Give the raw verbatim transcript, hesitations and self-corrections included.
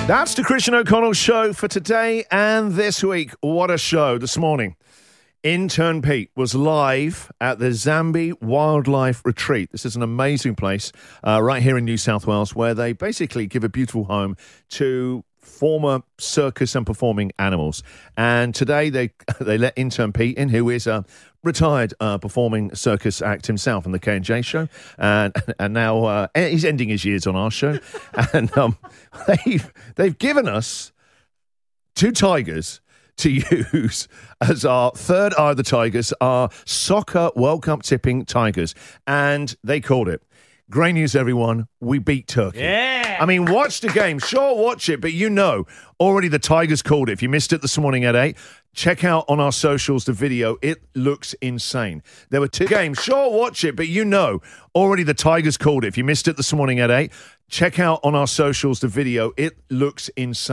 That's the Christian O'Connell Show for today and this week. What a show this morning. Intern Pete was live at the Zambi Wildlife Retreat. This is an amazing place uh, right here in New South Wales where they basically give a beautiful home to former circus and performing animals. And today they they let Intern Pete in, who is a retired uh, performing circus act himself on the K and J show. And and now uh, he's ending his years on our show. And um, they've, they've given us two tigers to use as our third eye of the tigers, our soccer World Cup tipping tigers. And they called it. Great news, everyone. We beat Turkey. Yeah. I mean, watch the game. Sure, watch it, but you know, already the Tigers called it. If you missed it this morning at eight, check out on our socials the video. It looks insane. There were two games. Sure, watch it, but you know, already the Tigers called it. If you missed it this morning at eight, check out on our socials the video. It looks insane.